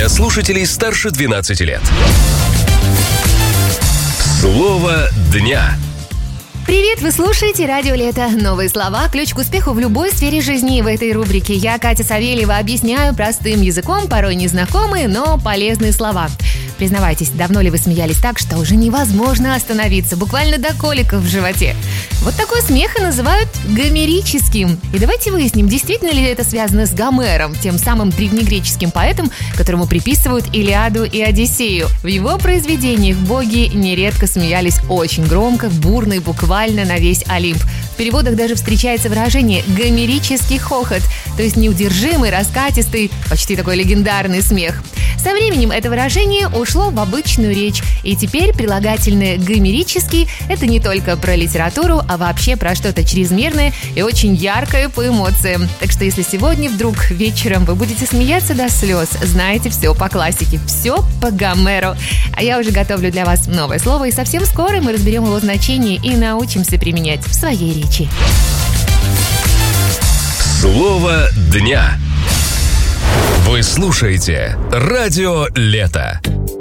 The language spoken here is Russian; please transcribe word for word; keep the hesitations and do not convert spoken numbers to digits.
для слушателей старше двенадцати лет. Слово дня. Привет, вы слушаете Радио Лето. Новые слова – ключ к успеху в любой сфере жизни. В этой рубрике я, Катя Савельева, объясняю простым языком порой незнакомые, но полезные слова. Признавайтесь, давно ли вы смеялись так, что уже невозможно остановиться, буквально до коликов в животе? Вот такой смех и называют гомерическим. И давайте выясним, действительно ли это связано с Гомером, тем самым древнегреческим поэтом, которому приписывают Илиаду и Одиссею. В его произведениях боги нередко смеялись очень громко, бурно и буквально на весь Олимп. В переводах даже встречается выражение «гомерический хохот», то есть неудержимый, раскатистый, почти такой легендарный смех. Со временем это выражение ушло в обычную речь, и теперь прилагательное «гомерический» — это не только про литературу, а вообще про что-то чрезмерное и очень яркое по эмоциям. Так что если сегодня вдруг вечером вы будете смеяться до слез, знаете, все по классике, все по Гомеру. А я уже готовлю для вас новое слово, и совсем скоро мы разберем его значение и научимся применять в своей речи. Слово дня. Вы слушаете Радио Лето.